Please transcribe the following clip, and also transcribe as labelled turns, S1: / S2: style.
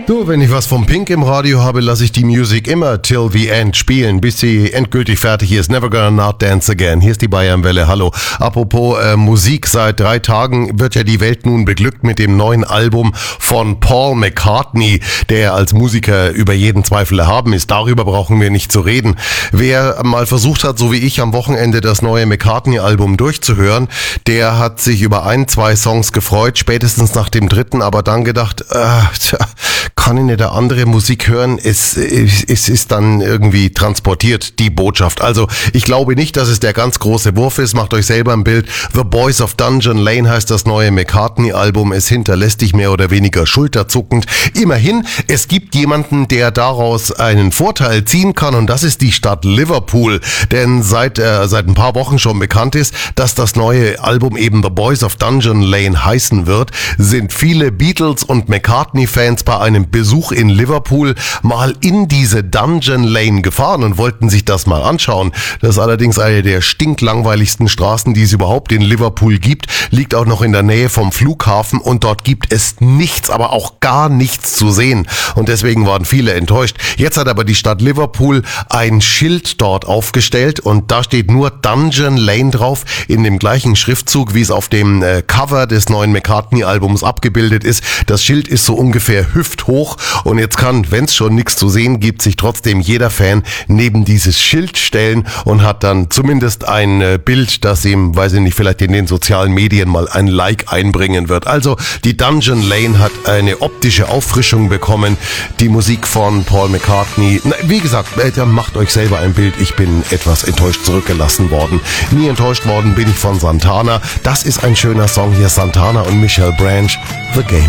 S1: Du, wenn ich was vom Pink im Radio habe, lasse ich die Musik immer till the end spielen, bis sie endgültig fertig ist. Never gonna not dance again. Hier ist die Bayernwelle. Hallo. Apropos Musik, seit 3 Tagen wird ja die Welt nun beglückt mit dem neuen Album von Paul McCartney, der als Musiker über jeden Zweifel erhaben ist. Darüber brauchen wir nicht zu reden. Wer mal versucht hat, so wie ich am Wochenende das neue McCartney-Album durchzuhören, der hat sich über 1-2 Songs gefreut, spätestens nach dem 3. aber dann gedacht, kann ich nicht eine andere Musik hören? Es ist dann irgendwie transportiert, die Botschaft. Also ich glaube nicht, dass es der ganz große Wurf ist. Macht euch selber ein Bild. The Boys of Dungeon Lane heißt das neue McCartney-Album. Es hinterlässt dich mehr oder weniger schulterzuckend. Immerhin, es gibt jemanden, der daraus einen Vorteil ziehen kann, und das ist die Stadt Liverpool. Denn seit ein paar Wochen schon bekannt ist, dass das neue Album eben The Boys of Dungeon Lane heißen wird, sind viele Beatles- und McCartney-Fans bei einem Besuch in Liverpool mal in diese Dungeon Lane gefahren und wollten sich das mal anschauen. Das ist allerdings eine der stinklangweiligsten Straßen, die es überhaupt in Liverpool gibt, liegt auch noch in der Nähe vom Flughafen, und dort gibt es nichts, aber auch gar nichts zu sehen, und deswegen waren viele enttäuscht. Jetzt hat aber die Stadt Liverpool ein Schild dort aufgestellt, und da steht nur Dungeon Lane drauf, in dem gleichen Schriftzug, wie es auf dem Cover des neuen McCartney-Albums abgebildet ist. Das Schild ist so ungefähr hüfthoch, und jetzt kann, wenn es schon nichts zu sehen gibt, sich trotzdem jeder Fan neben dieses Schild stellen und hat dann zumindest ein Bild, das ihm, weiß ich nicht, vielleicht in den sozialen Medien mal ein Like einbringen wird. Also die Dungeon Lane hat eine optische Auffrischung bekommen. Die Musik von Paul McCartney, wie gesagt, macht euch selber ein Bild. Ich bin etwas enttäuscht zurückgelassen worden. Nie enttäuscht worden bin ich von Santana. Das ist ein schöner Song hier, Santana und Michelle Branch, The Game.